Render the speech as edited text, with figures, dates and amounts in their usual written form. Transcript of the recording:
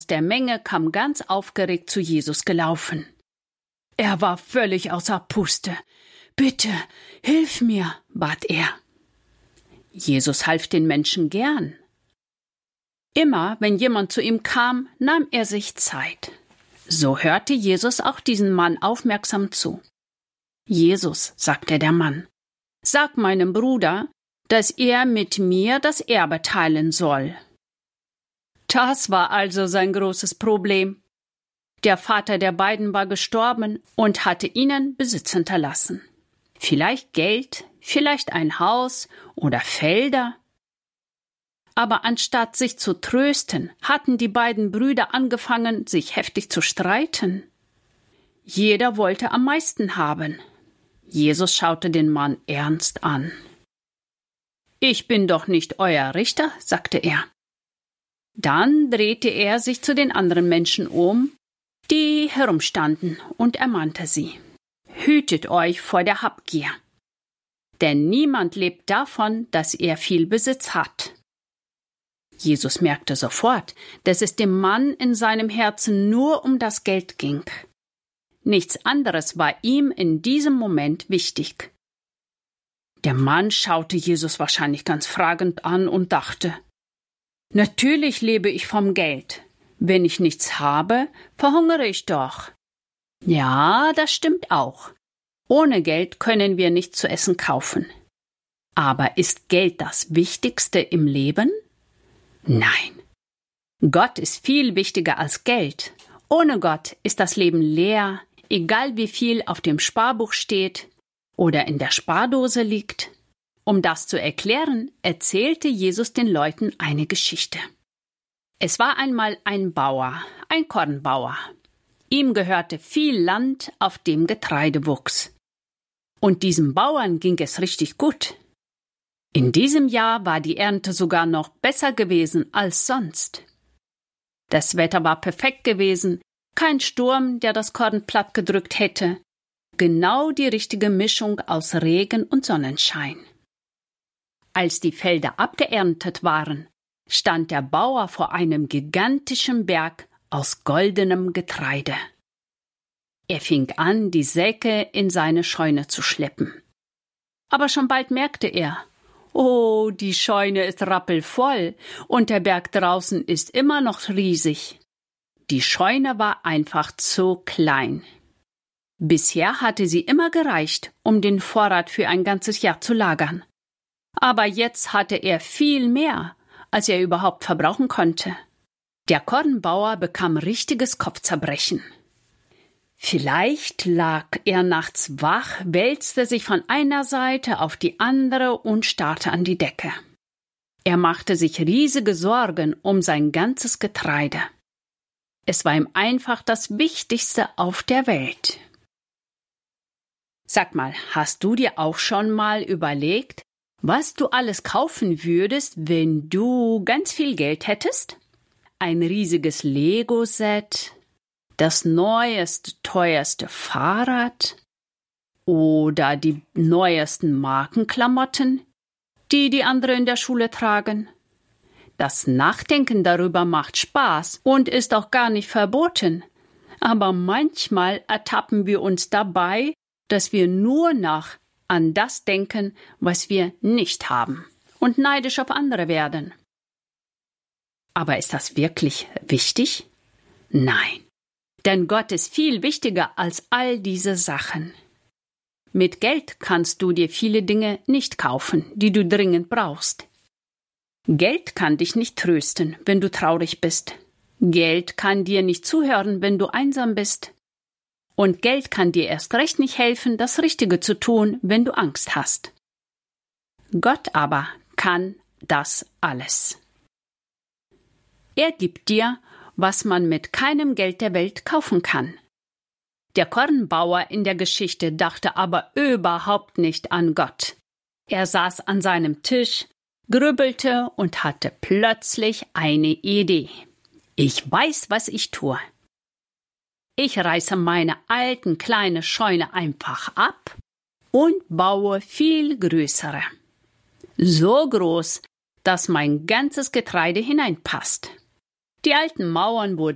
aus der Menge kam ganz aufgeregt zu Jesus gelaufen. Er war völlig außer Puste. »Bitte, hilf mir«, bat er. Jesus half den Menschen gern. Immer, wenn jemand zu ihm kam, nahm er sich Zeit. So hörte Jesus auch diesen Mann aufmerksam zu. »Jesus«, sagte der Mann, »sag meinem Bruder, dass er mit mir das Erbe teilen soll.« Das war also sein großes Problem. Der Vater der beiden war gestorben und hatte ihnen Besitz hinterlassen. Vielleicht Geld, vielleicht ein Haus oder Felder. Aber anstatt sich zu trösten, hatten die beiden Brüder angefangen, sich heftig zu streiten. Jeder wollte am meisten haben. Jesus schaute den Mann ernst an. »Ich bin doch nicht euer Richter«, sagte er. Dann drehte er sich zu den anderen Menschen um, die herumstanden, und ermahnte sie: »Hütet euch vor der Habgier. Denn niemand lebt davon, dass er viel Besitz hat.« Jesus merkte sofort, dass es dem Mann in seinem Herzen nur um das Geld ging. Nichts anderes war ihm in diesem Moment wichtig. Der Mann schaute Jesus wahrscheinlich ganz fragend an und dachte: »Natürlich lebe ich vom Geld. Wenn ich nichts habe, verhungere ich doch.« Ja, das stimmt auch. Ohne Geld können wir nichts zu essen kaufen. Aber ist Geld das Wichtigste im Leben? Nein. Gott ist viel wichtiger als Geld. Ohne Gott ist das Leben leer, egal wie viel auf dem Sparbuch steht oder in der Spardose liegt. Um das zu erklären, erzählte Jesus den Leuten eine Geschichte. Es war einmal ein Bauer, ein Kornbauer. Ihm gehörte viel Land, auf dem Getreide wuchs. Und diesem Bauern ging es richtig gut. In diesem Jahr war die Ernte sogar noch besser gewesen als sonst. Das Wetter war perfekt gewesen, kein Sturm, der das Korn plattgedrückt hätte. Genau die richtige Mischung aus Regen und Sonnenschein. Als die Felder abgeerntet waren, stand der Bauer vor einem gigantischen Berg aus goldenem Getreide. Er fing an, die Säcke in seine Scheune zu schleppen. Aber schon bald merkte er: Oh, die Scheune ist rappelvoll und der Berg draußen ist immer noch riesig. Die Scheune war einfach zu klein. Bisher hatte sie immer gereicht, um den Vorrat für ein ganzes Jahr zu lagern. Aber jetzt hatte er viel mehr, als er überhaupt verbrauchen konnte. Der Kornbauer bekam richtiges Kopfzerbrechen. Vielleicht lag er nachts wach, wälzte sich von einer Seite auf die andere und starrte an die Decke. Er machte sich riesige Sorgen um sein ganzes Getreide. Es war ihm einfach das Wichtigste auf der Welt. Sag mal, hast du dir auch schon mal überlegt, was du alles kaufen würdest, wenn du ganz viel Geld hättest? Ein riesiges Lego-Set, das neueste, teuerste Fahrrad oder die neuesten Markenklamotten, die die anderen in der Schule tragen. Das Nachdenken darüber macht Spaß und ist auch gar nicht verboten. Aber manchmal ertappen wir uns dabei, dass wir nur noch an das denken, was wir nicht haben, und neidisch auf andere werden. Aber ist das wirklich wichtig? Nein, denn Gott ist viel wichtiger als all diese Sachen. Mit Geld kannst du dir viele Dinge nicht kaufen, die du dringend brauchst. Geld kann dich nicht trösten, wenn du traurig bist. Geld kann dir nicht zuhören, wenn du einsam bist. Und Geld kann dir erst recht nicht helfen, das Richtige zu tun, wenn du Angst hast. Gott aber kann das alles. Er gibt dir, was man mit keinem Geld der Welt kaufen kann. Der Kornbauer in der Geschichte dachte aber überhaupt nicht an Gott. Er saß an seinem Tisch, grübelte und hatte plötzlich eine Idee. Ich weiß, was ich tue. Ich reiße meine alten kleine Scheune einfach ab und baue viel größere. So groß, dass mein ganzes Getreide hineinpasst. Die alten Mauern wurden